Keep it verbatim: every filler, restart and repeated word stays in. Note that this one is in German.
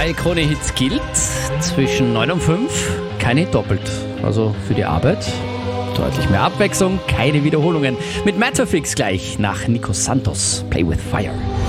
Bei Krone Hits gilt zwischen neun und fünf keine Hit doppelt. Also für die Arbeit deutlich mehr Abwechslung, keine Wiederholungen. Mit Matterfix gleich nach Nico Santos. Play with Fire.